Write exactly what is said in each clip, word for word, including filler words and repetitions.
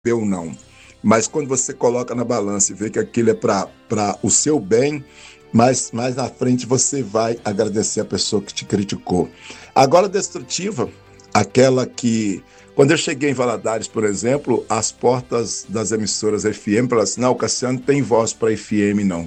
ou não. Mas quando você coloca na balança e vê que aquilo é para o seu bem, mas mais na frente você vai agradecer a pessoa que te criticou. Agora, destrutiva, aquela que... Quando eu cheguei em Valadares, por exemplo, as portas das emissoras F M falaram assim, não, o Cassiano tem voz para F M, não.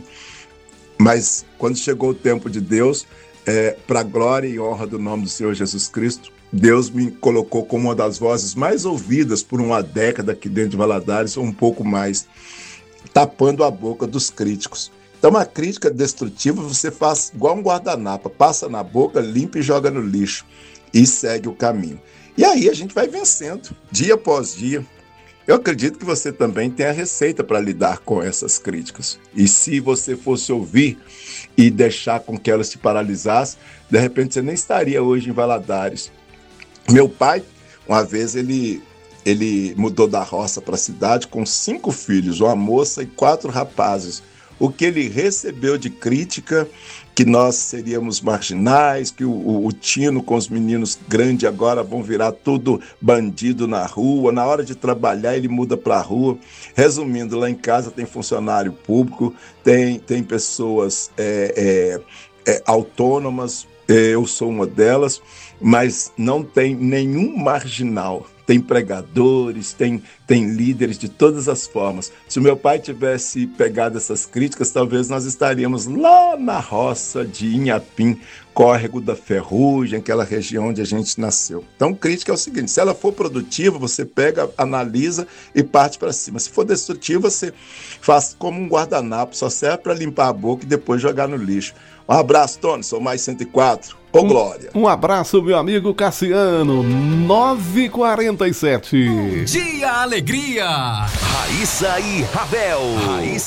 Mas quando chegou o tempo de Deus, é, para a glória e honra do nome do Senhor Jesus Cristo, Deus me colocou como uma das vozes mais ouvidas por uma década aqui dentro de Valadares, ou um pouco mais, tapando a boca dos críticos. Então, a crítica destrutiva você faz igual um guardanapo, passa na boca, limpa e joga no lixo, e segue o caminho. E aí a gente vai vencendo, dia após dia. Eu acredito que você também tem a receita para lidar com essas críticas. E se você fosse ouvir e deixar com que elas te paralisassem, de repente você nem estaria hoje em Valadares. Meu pai, uma vez, ele, ele mudou da roça para a cidade com cinco filhos, uma moça e quatro rapazes. O que ele recebeu de crítica, que nós seríamos marginais, que o, o, o tino com os meninos grandes agora vão virar tudo bandido na rua. Na hora de trabalhar, ele muda para a rua. Resumindo, lá em casa tem funcionário público, tem, tem pessoas é, é, é, autônomas, eu sou uma delas, mas não tem nenhum marginal. Tem pregadores, tem, tem líderes de todas as formas. Se o meu pai tivesse pegado essas críticas, talvez nós estaríamos lá na roça de Inhapim, Córrego da Ferrugem, aquela região onde a gente nasceu. Então, crítica é o seguinte, se ela for produtiva, você pega, analisa e parte para cima. Se for destrutiva, você faz como um guardanapo, só serve para limpar a boca e depois jogar no lixo. Um abraço, Tony, sou mais cento e quatro. Ô, um, Glória. Um abraço, meu amigo Cassiano, nove e quarenta e sete. Bom dia, alegria. Raíssa e Ravel. Raíssa